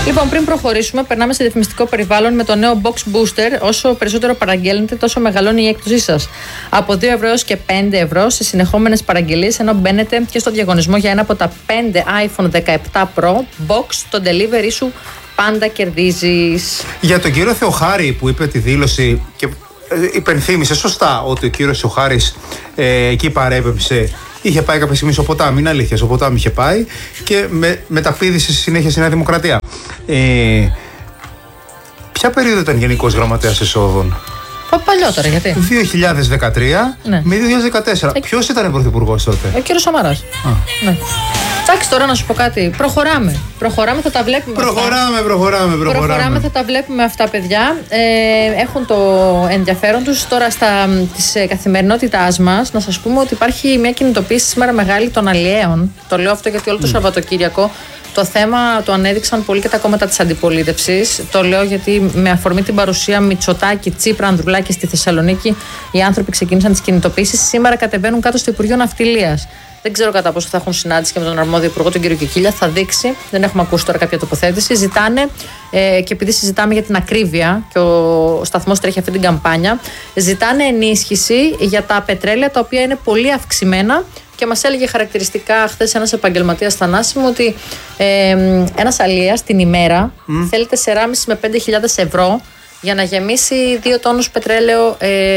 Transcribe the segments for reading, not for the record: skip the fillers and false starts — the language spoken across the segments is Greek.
Λοιπόν, πριν προχωρήσουμε, περνάμε σε διαφημιστικό περιβάλλον με το νέο Box Booster. Όσο περισσότερο παραγγέλνετε, τόσο μεγαλώνει η έκπτωσή σας. Από 2 ευρώ έως και 5 ευρώ σε συνεχόμενες παραγγελίες, ενώ μπαίνετε και στο διαγωνισμό για ένα από τα 5 iPhone 17 Pro Box, το delivery σου πάντα κερδίζεις. Για τον κύριο Θεοχάρη που είπε τη δήλωση και υπενθύμησε σωστά ότι ο κύριος Θεοχάρης εκεί παρέπεψε. Είχε πάει κάποια στιγμή στο ποτάμι, είναι αλήθεια, στο ποτάμι είχε πάει και μεταπήδησε στη συνέχεια στη Νέα Δημοκρατία. Ποια περίοδο ήταν γενικός γραμματέας εσόδων? Παλιότερα, γιατί? 2013 με 2014. Ποιος ήταν πρωθυπουργός τότε? Ο κύριος Σαμαράς. Ναι. Εντάξει, τώρα να σου πω κάτι. Προχωράμε, θα τα βλέπουμε. Προχωράμε, θα τα βλέπουμε αυτά, παιδιά. Έχουν το ενδιαφέρον τους. Τώρα της καθημερινότητάς μας, να σας πούμε ότι υπάρχει μια κινητοποίηση σήμερα μεγάλη των αλλιέων. Το λέω αυτό γιατί όλο το Σαββατοκύριακο το θέμα το ανέδειξαν πολύ και τα κόμματα της αντιπολίτευσης. Το λέω γιατί με αφορμή την παρουσία Μητσοτάκη, Τσίπρα, Ανδρουλάκη στη Θεσσαλονίκη, οι άνθρωποι ξεκίνησαν τις κινητοποίησεις. Σήμερα κατεβαίνουν κάτω στο Υπουργείο Ναυτιλίας. Δεν ξέρω κατά πόσο θα έχουν συνάντηση και με τον αρμόδιο υπουργό, τον κύριο Κικίλια. Θα δείξει. Δεν έχουμε ακούσει τώρα κάποια τοποθέτηση. Ζητάνε, και επειδή συζητάμε για την ακρίβεια και ο σταθμός τρέχει αυτή την καμπάνια, ζητάνε ενίσχυση για τα πετρέλαια τα οποία είναι πολύ αυξημένα. Και μας έλεγε χαρακτηριστικά χθες ένας επαγγελματίας Θανάση μου ότι ένας αλλιέας την ημέρα θέλει 4,5 με 5.000 ευρώ για να γεμίσει 2 τόνους πετρέλαιο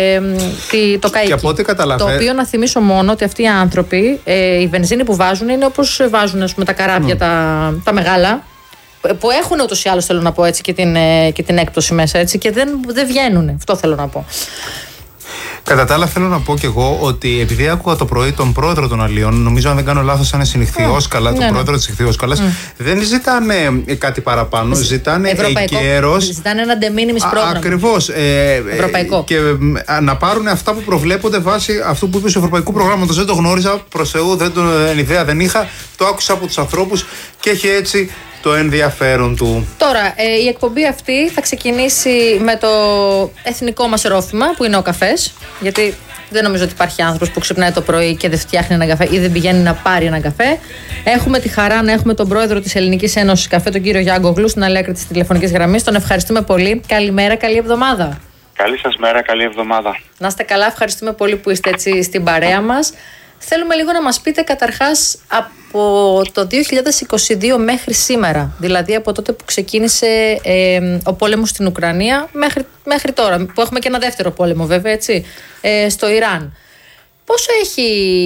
το καΐκι. Και από ό,τι καταλαβαίνω. Το οποίο να θυμίσω μόνο ότι αυτοί οι άνθρωποι, η βενζίνη που βάζουν είναι όπως βάζουν τα καράβια τα μεγάλα, που έχουν ούτως ή άλλως, θέλω να πω έτσι, και την έκπτωση μέσα έτσι, και δεν βγαίνουν. Αυτό θέλω να πω. Κατά τα άλλα, θέλω να πω κι εγώ ότι επειδή άκουγα το πρωί τον πρόεδρο των Αλλιών, νομίζω αν δεν κάνω λάθος, ήταν Συνηχθιόσκαλα, τον πρόεδρο της Συνηχθιόσκαλας, δεν ζητάνε κάτι παραπάνω, ζητάνε εγκαίρος. Ζητάνε ένα de minimis πρόγραμμα. Ακριβώς. Ευρωπαϊκό. Και να πάρουν αυτά που προβλέπονται βάσει αυτού που είπε στο Ευρωπαϊκού Προγράμματος. Δεν το γνώριζα, προς Θεού, ιδέα δεν είχα. Το άκουσα από τους ανθρώπους και έχει έτσι το ενδιαφέρον του. Τώρα, η εκπομπή αυτή θα ξεκινήσει με το εθνικό μας ρόφημα που είναι ο καφές. Γιατί δεν νομίζω ότι υπάρχει άνθρωπος που ξυπνάει το πρωί και δεν φτιάχνει έναν καφέ ή δεν πηγαίνει να πάρει έναν καφέ. Έχουμε τη χαρά να έχουμε τον πρόεδρο της Ελληνικής Ένωσης Καφέ, τον κύριο Γιάνγκο Γλου, στην άλλη άκρη της τηλεφωνικής γραμμής. Τον ευχαριστούμε πολύ. Καλημέρα, καλή εβδομάδα. Καλή σας μέρα, καλή εβδομάδα. Να είστε καλά, ευχαριστούμε πολύ που είστε έτσι στην παρέα μας. Θέλουμε λίγο να μας πείτε καταρχάς από το 2022 μέχρι σήμερα, δηλαδή από τότε που ξεκίνησε ο πόλεμος στην Ουκρανία μέχρι τώρα, που έχουμε και ένα δεύτερο πόλεμο βέβαια, έτσι, στο Ιράν. Πόσο έχει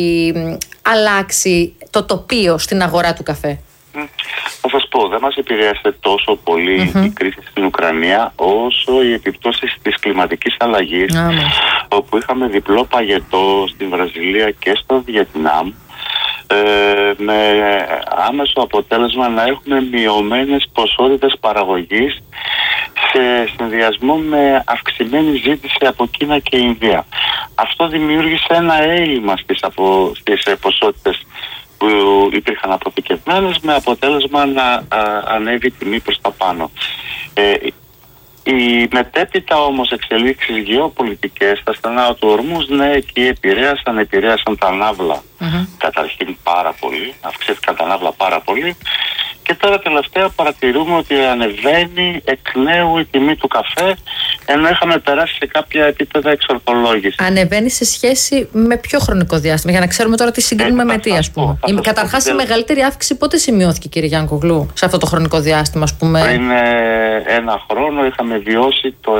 αλλάξει το τοπίο στην αγορά του καφέ? Θα σας πω, δεν μας επηρέασε τόσο πολύ η κρίση στην Ουκρανία όσο οι επιπτώσεις της κλιματικής αλλαγής, όπου είχαμε διπλό παγετό στην Βραζιλία και στο Βιετνάμ, με άμεσο αποτέλεσμα να έχουμε μειωμένες ποσότητες παραγωγής σε συνδυασμό με αυξημένη ζήτηση από Κίνα και Ινδία. Αυτό δημιούργησε ένα έλλειμμα στις ποσότητες που υπήρχαν αποθηκευμένες, με αποτέλεσμα να ανέβει η τιμή προς τα πάνω. Οι μετέπειτα όμως εξελίξεις γεωπολιτικές στα στενά του Ορμούζ, ναι, εκεί επηρέασαν τα ναύλα καταρχήν πάρα πολύ, αυξήθηκαν τα ναύλα πάρα πολύ, και τώρα τελευταία παρατηρούμε ότι ανεβαίνει εκ νέου η τιμή του καφέ, ενώ είχαμε περάσει σε κάποια επίπεδα εξορθολόγηση. Ανεβαίνει σε σχέση με ποιο χρονικό διάστημα, για να ξέρουμε τώρα τι συγκρίνουμε με τι, ας πούμε? Καταρχάς, η μεγαλύτερη αύξηση πότε σημειώθηκε, κύριε Γιάνγκο Γλου, σε αυτό το χρονικό διάστημα, ας πούμε? Πριν ένα χρόνο είχαμε βιώσει το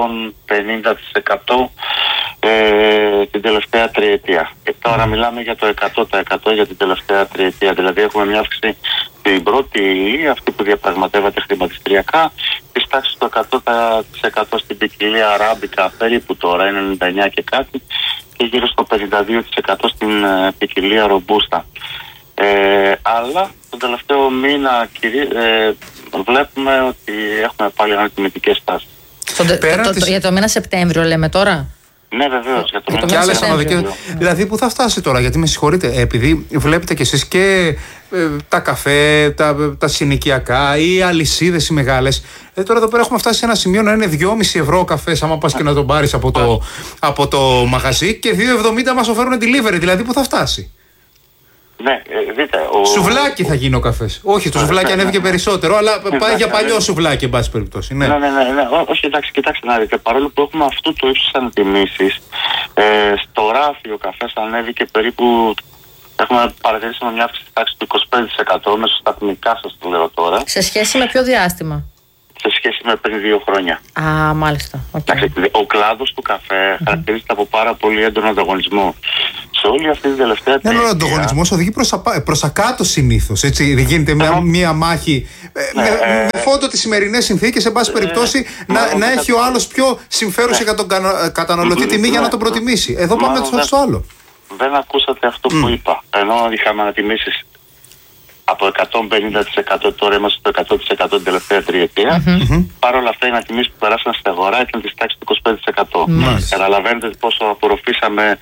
150% την τελευταία τριετία. Και τώρα μιλάμε για το 100% για την τελευταία τριετία. Δηλαδή έχουμε μια αύξηση στην πρώτη ύλη, αυτή που διαπραγματεύεται χρηματιστηριακά, της τάξης του 100% στην ποικιλία αράμπικα, περίπου τώρα είναι 99 και κάτι, και γύρω στο 52% στην ποικιλία ρομπούστα. Αλλά τον τελευταίο μήνα βλέπουμε ότι έχουμε πάλι ανατιμητικές τάσεις. Για το μήνα Σεπτέμβριο λέμε τώρα? Ναι, βεβαίως. Και άλλες αναδικές. Δηλαδή, πού θα φτάσει τώρα, γιατί με συγχωρείτε, επειδή βλέπετε κι εσείς και τα καφέ, τα συνοικιακά ή αλυσίδες οι μεγάλες. Τώρα εδώ πέρα έχουμε φτάσει σε ένα σημείο να είναι 2,5 ευρώ ο καφές, άμα πας και να τον πάρεις από το μαγαζί, και 2,70 μας offerούν delivery. Δηλαδή, πού θα φτάσει? Ναι, δείτε. Σουβλάκι θα γίνει ο καφές. Όχι, το σουβλάκι ανέβηκε περισσότερο, αλλά πάει για παλιό σουβλάκι, εν πάση περιπτώσει. Ναι. Ναι. Όχι, εντάξει, κοιτάξτε να δείτε. Παρόλο που έχουμε αυτού του ύψους ανατιμήσεις, στο ράφι ο καφές ανέβηκε περίπου. Έχουμε παρατηρήσει μια αύξηση στη τάξη του 25% μεσοσταθμικά, σας το λέω τώρα. Σε σχέση με ποιο διάστημα? Σε σχέση με πριν 2 χρόνια. Α, μάλιστα. Okay. Ο κλάδος του καφέ χαρακτηρίζεται από πάρα πολύ έντονο ανταγωνισμό. Σε όλη αυτή την τελευταία περίοδο. Ο ανταγωνισμός οδηγεί προς ακάτω συνήθως. Έτσι, δεν γίνεται μία μάχη με φόντο τις σημερινές συνθήκες, σε πάση περιπτώσει, να έχει ο άλλος πιο συμφέρουσα για τον καταναλωτή τιμή για να τον προτιμήσει. Εδώ πάμε στο άλλο. Δεν ακούσατε αυτό που είπα. Ενώ είχαμε ανατιμήσεις από 150%, τώρα είμαστε στο 100% την τελευταία τριετία. Παρ' όλα αυτά οι ανατιμήσεις που περάσαν στην αγορά ήταν της τάξης του 25%. Καταλαβαίνετε πόσο απορροφήσαμε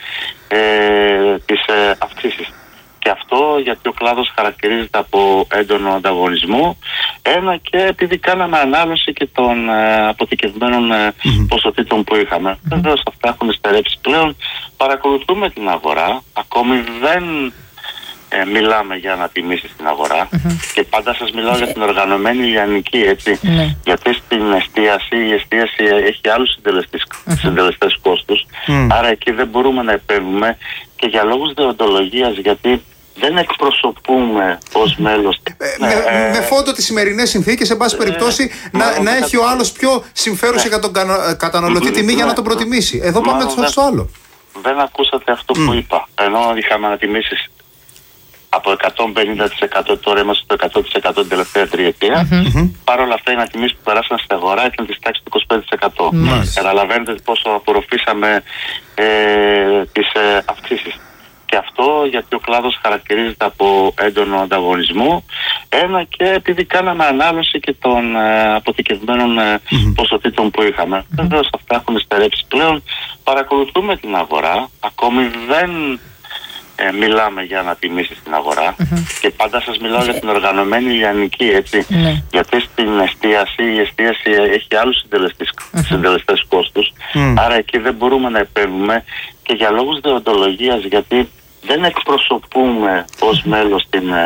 τις αυξήσεις. Και αυτό γιατί ο κλάδος χαρακτηρίζεται από έντονο ανταγωνισμό. Ένα και επειδή κάναμε ανάλυση και των αποθηκευμένων ποσοτήτων που είχαμε. Βεβαίως αυτά έχουν στερέψει πλέον. Παρακολουθούμε την αγορά. Ακόμη δεν μιλάμε για ανατιμήσεις στην αγορά. Και πάντα σας μιλάω για την οργανωμένη λιανική, έτσι. Γιατί στην εστίαση, η εστίαση έχει άλλους συντελεστές κόστους. Άρα εκεί δεν μπορούμε να επέμβουμε και για λόγους δεοντολογίας, γιατί δεν εκπροσωπούμε ως μέλος. Με φόντο τις σημερινές συνθήκες, σε πάση περιπτώσει, να έχει ο άλλος πιο συμφέρουσα για τον καταναλωτή τιμή για να τον προτιμήσει. Εδώ πάμε στο άλλο. Δεν ακούσατε αυτό που είπα. Ενώ είχαμε ανατιμήσεις από 150%, τώρα είμαστε στο 100% την τελευταία τριετία. Παρ' όλα αυτά οι ανατιμήσεις που περάσαν στην αγορά ήταν της τάξης του 25%. Καταλαβαίνετε πόσο απορροφήσαμε τις αυξήσεις. Και αυτό γιατί ο κλάδος χαρακτηρίζεται από έντονο ανταγωνισμό. Ένα και επειδή κάναμε ανάλυση και των αποθηκευμένων ποσοτήτων που είχαμε. Βεβαίως αυτά έχουν στερέψει πλέον. Παρακολουθούμε την αγορά. Ακόμη δεν μιλάμε για ανατιμήσεις στην αγορά. Και πάντα σας μιλάω για την οργανωμένη λιανική, έτσι. Γιατί στην εστίαση, η εστίαση έχει άλλους συντελεστές κόστους. Άρα εκεί δεν μπορούμε να επέμβουμε και για λόγους δεοντολογίας, γιατί δεν εκπροσωπούμε ως μέλος την